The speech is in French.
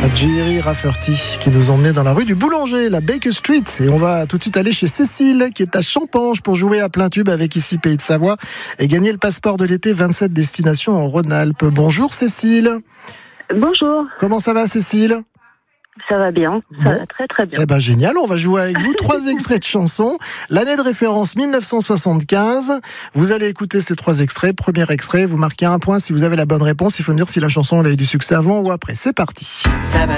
Jerry Rafferty qui nous emmenait dans la rue du Boulanger, la Baker Street. Et on va tout de suite aller chez Cécile qui est à Champange pour jouer à plein tube avec Ici Pays de Savoie et gagner le passeport de l'été 27 destinations en Rhône-Alpes. Bonjour Cécile. Bonjour. Comment ça va Cécile ? Ça va bien, ça va très très bien. Eh ben génial, on va jouer avec vous 3 extraits de chansons. L'année de référence 1975. Vous allez écouter ces 3 extraits. Premier extrait, vous marquez 1 point si vous avez la bonne réponse. Il faut me dire si la chanson elle a eu du succès avant ou après. C'est parti. Ça va